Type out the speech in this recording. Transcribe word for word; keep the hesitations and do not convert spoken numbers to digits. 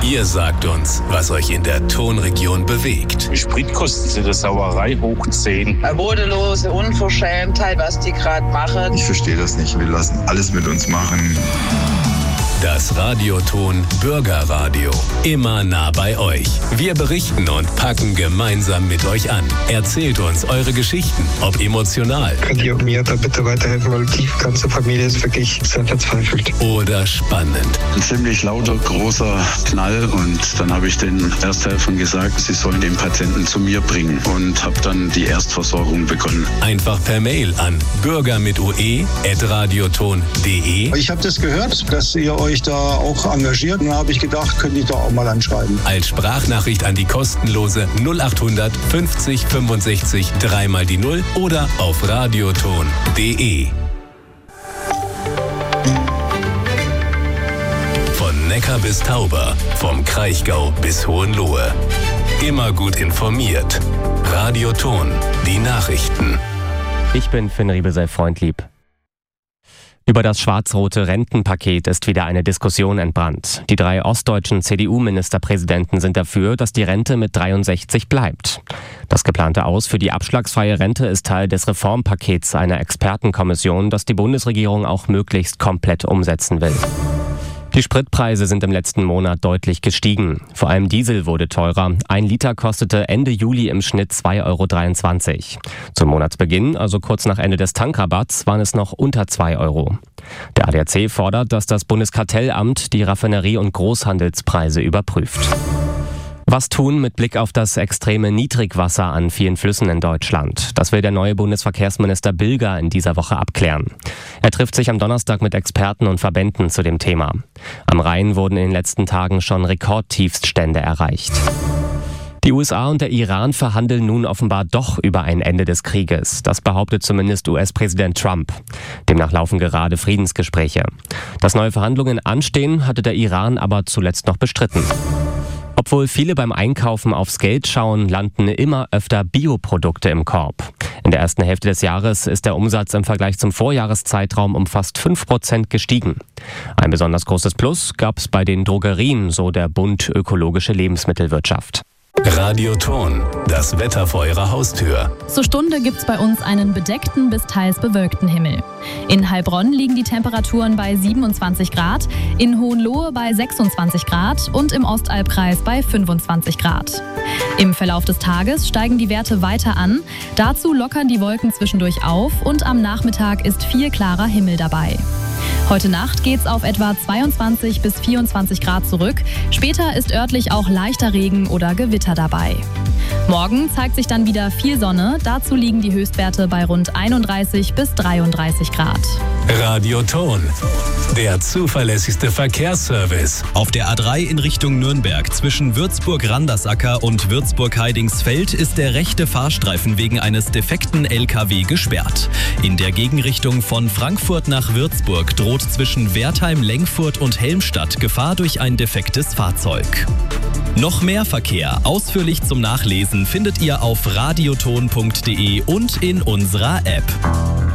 Ihr sagt uns, was euch in der Tonregion bewegt. Die Spritkosten sind eine Sauerei hoch zehn. Eine bodenlose Unverschämtheit, was die gerade machen. Ich verstehe das nicht. Wir lassen alles mit uns machen. Das Radioton Bürgerradio. Immer nah bei euch. Wir berichten und packen gemeinsam mit euch an. Erzählt uns eure Geschichten, ob emotional. Könnt ihr mir da bitte weiterhelfen, weil die ganze Familie ist wirklich sehr verzweifelt. Oder spannend. Ein ziemlich lauter, großer Knall und dann habe ich den Ersthelfern gesagt, sie sollen den Patienten zu mir bringen und habe dann die Erstversorgung begonnen. Einfach per Mail an bürger mit ue at radioton punkt de. Ich habe das gehört, dass ihr euch da auch engagiert. Und da habe ich gedacht, könnte ich doch auch mal anschreiben. Als Sprachnachricht an die kostenlose null acht hundert fünfzig fünfundsechzig dreimal die Null oder auf radioton punkt de. Von Neckar bis Tauber, vom Kraichgau bis Hohenlohe. Immer gut informiert. Radioton, die Nachrichten. Ich bin Finn Riebesell-Freundlieb. Über das schwarz-rote Rentenpaket ist wieder eine Diskussion entbrannt. Die drei ostdeutschen C D U-Ministerpräsidenten sind dafür, dass die Rente mit dreiundsechzig bleibt. Das geplante Aus für die abschlagsfreie Rente ist Teil des Reformpakets einer Expertenkommission, das die Bundesregierung auch möglichst komplett umsetzen will. Die Spritpreise sind im letzten Monat deutlich gestiegen. Vor allem Diesel wurde teurer. Ein Liter kostete Ende Juli im Schnitt zwei Euro dreiundzwanzig. Zum Monatsbeginn, also kurz nach Ende des Tankrabatts, waren es noch unter zwei Euro. Der A D A C fordert, dass das Bundeskartellamt die Raffinerie- und Großhandelspreise überprüft. Was tun mit Blick auf das extreme Niedrigwasser an vielen Flüssen in Deutschland? Das will der neue Bundesverkehrsminister Bilger in dieser Woche abklären. Er trifft sich am Donnerstag mit Experten und Verbänden zu dem Thema. Am Rhein wurden in den letzten Tagen schon Rekordtiefststände erreicht. Die U S A und der Iran verhandeln nun offenbar doch über ein Ende des Krieges. Das behauptet zumindest U S-Präsident Trump. Demnach laufen gerade Friedensgespräche. Dass neue Verhandlungen anstehen, hatte der Iran aber zuletzt noch bestritten. Obwohl viele beim Einkaufen aufs Geld schauen, landen immer öfter Bioprodukte im Korb. In der ersten Hälfte des Jahres ist der Umsatz im Vergleich zum Vorjahreszeitraum um fast fünf Prozent gestiegen. Ein besonders großes Plus gab es bei den Drogerien, so der Bund Ökologische Lebensmittelwirtschaft. Radioton, das Wetter vor Ihrer Haustür. Zur Stunde gibt's bei uns einen bedeckten bis teils bewölkten Himmel. In Heilbronn liegen die Temperaturen bei siebenundzwanzig Grad, in Hohenlohe bei sechsundzwanzig Grad und im Ostalbkreis bei fünfundzwanzig Grad. Im Verlauf des Tages steigen die Werte weiter an. Dazu lockern die Wolken zwischendurch auf und am Nachmittag ist viel klarer Himmel dabei. Heute Nacht geht's auf etwa zweiundzwanzig bis vierundzwanzig Grad zurück. Später ist örtlich auch leichter Regen oder Gewitter dabei. Morgen zeigt sich dann wieder viel Sonne. Dazu liegen die Höchstwerte bei rund einunddreißig bis dreiunddreißig Grad. Radioton, der zuverlässigste Verkehrsservice. Auf der A drei in Richtung Nürnberg zwischen Würzburg-Randersacker und Würzburg-Heidingsfeld ist der rechte Fahrstreifen wegen eines defekten L K W gesperrt. In der Gegenrichtung von Frankfurt nach Würzburg droht zwischen Wertheim-Lengfurt und Helmstadt Gefahr durch ein defektes Fahrzeug. Noch mehr Verkehr ausführlich zum Nachlesen findet ihr auf radioton punkt de und in unserer App.